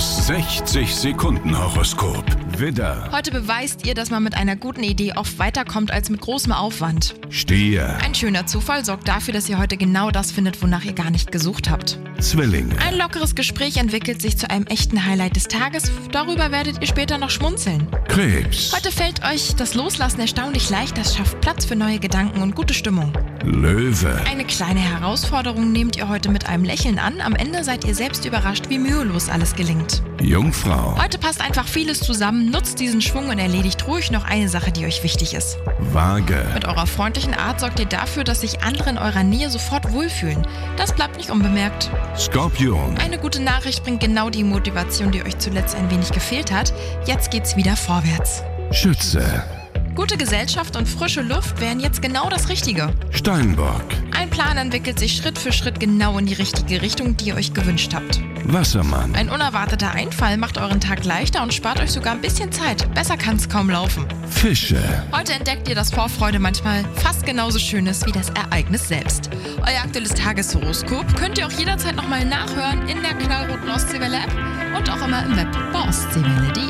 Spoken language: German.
Das 60-Sekunden-Horoskop. Widder, Heute beweist ihr, dass man mit einer guten Idee oft weiterkommt als mit großem Aufwand. Stier, Ein schöner Zufall sorgt dafür, dass ihr heute genau das findet, wonach ihr gar nicht gesucht habt. Zwillinge, Ein lockeres Gespräch entwickelt sich zu einem echten Highlight des Tages. Darüber werdet ihr später noch schmunzeln. Krebs, Heute fällt euch das Loslassen erstaunlich leicht. Das schafft Platz für neue Gedanken und gute Stimmung. Löwe, Eine kleine Herausforderung nehmt ihr heute mit einem Lächeln an. Am Ende seid ihr selbst überrascht, wie mühelos alles gelingt. Jungfrau, Heute passt einfach vieles zusammen. Nutzt diesen Schwung und erledigt ruhig noch eine Sache, die euch wichtig ist. Waage, Mit eurer freundlichen Art sorgt ihr dafür, dass sich andere in eurer Nähe sofort wohlfühlen. Das bleibt nicht unbemerkt. Skorpion, Eine gute Nachricht bringt genau die Motivation, die euch zuletzt ein wenig gefehlt hat. Jetzt geht's wieder vorwärts. Schütze, Gute Gesellschaft und frische Luft wären jetzt genau das Richtige. Steinbock, Ein Plan entwickelt sich Schritt für Schritt genau in die richtige Richtung, die ihr euch gewünscht habt. Wassermann, Ein unerwarteter Einfall macht euren Tag leichter und spart euch sogar ein bisschen Zeit. Besser kann's kaum laufen. Fische. Heute entdeckt ihr, dass Vorfreude manchmal fast genauso schön ist wie das Ereignis selbst. Euer aktuelles Tageshoroskop könnt ihr auch jederzeit nochmal nachhören in der knallroten Ostseewelle-App und auch immer im Web bei ostseewelle.de.